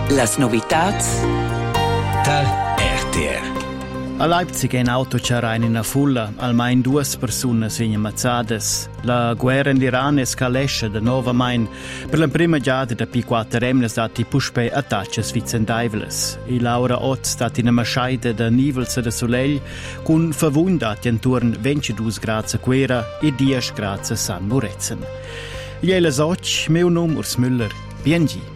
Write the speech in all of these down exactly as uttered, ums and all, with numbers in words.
Las novitats da R T R. A Leipzig è un auto c'era in una fulla, almeno due persone sono ammazzate. La guerra in Iran escalesce da nuovo main. Per la prima giornata da P quattro M è stati pushpe attacchi svizendaiveles. E Laura Ott è stata in una masciata da Nivels da Soleil con verwundati intorno ventidue gradi Quera e dieci gradi San Murezen. Jelle Soc, meu nome Urs Müller, B N G.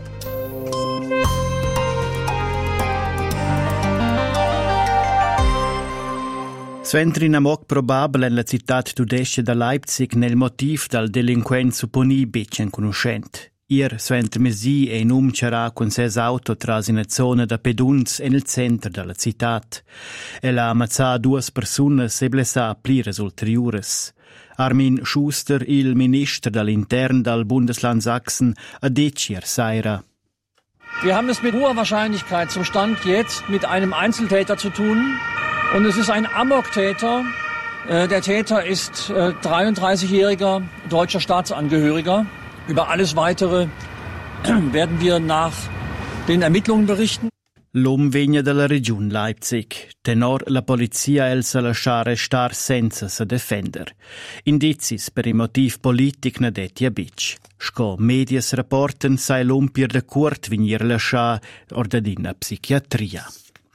Sventri namok probabile nella città tudesce da Leipzig nel motiv dal delinquent supponibile conoscente. Ier sventri mesi e in um c'era con ses auto tras in zona da peduns e nel centro della città. E la ammazza due persone se blessa plires ulteriores. Armin Schuster, il ministro dell'Intern del Bundesland Sachsen, a decier Seira. Wir haben es mit hoher Wahrscheinlichkeit zum Stand jetzt mit einem Einzeltäter zu tun. Und es ist ein Amok-Täter. Der Täter ist dreiunddreißigjähriger deutscher Staatsangehöriger. Über alles Weitere werden wir nach den Ermittlungen berichten. L'uomo vegna dalla regione Leipzig. Tenor la polizia el sa lasciare star senza se defender. Indizis per i motiv politic na detti a bic. Sco medias rapporten sai l'uomo per de curt venir lasciare ordadina psichiatria.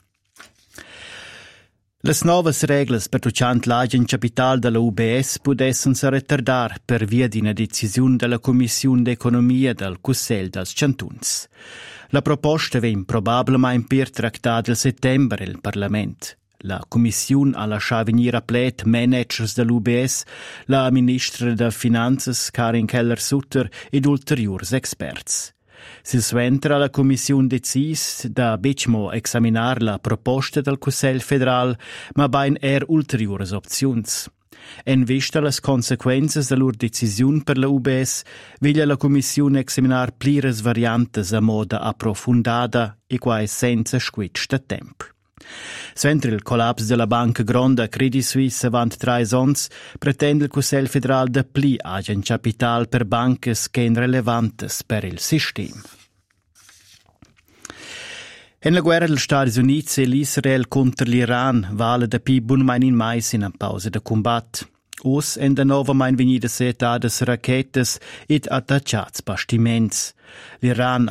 Las novas reglas per tuchant l'agen capital della U B S pudessan se retardar per via di una decisione della Commissione d'Economia del Cussel dels Chantuns. La proposta ven probabilmente per tractata il settembre il Parlament. La Commissione ha lasciato venire a plet managers dell'U B S, la ministra de Finanzas Karin Keller-Sutter ed ulteriors experts. Si suentra la Commissione decis da becmo examinar la proposta del Cussel federal, ma bain er ulteriores opziuns. En vista las consequences de lor decisiun per la U B S, viglia la Commissione examinar plires variantes a moda approfundada e quai senza squitch da temp. Sventri il collaps della banca gronda Credit Suisse avant trais ons, pretende il Cussel federal da pli agen capital per banches che in relevantes per il sistema. En la guerra degli Stati Uniti e l'Israel contro l'Iran vale da pi bun main in mais in a pausa de combat. Us en da nova main venida setades rachetes ed attacciats bastiments. L'Iran